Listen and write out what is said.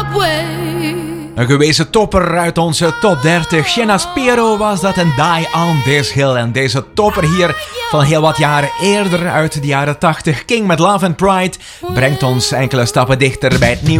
Een gewezen topper uit onze top 30. Shanna Spiro was dat en Die on This Hill. En deze topper hier van heel wat jaren eerder uit de jaren 80, King met Love and Pride, brengt ons enkele stappen dichter bij het nieuws.